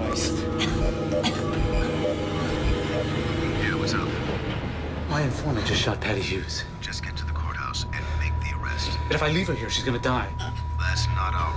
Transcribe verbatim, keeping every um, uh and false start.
Christ. Yeah, what's up? My informant just shot Patty Hughes. Just get to the courthouse and make the arrest. But if I leave her here, she's gonna die. That's not our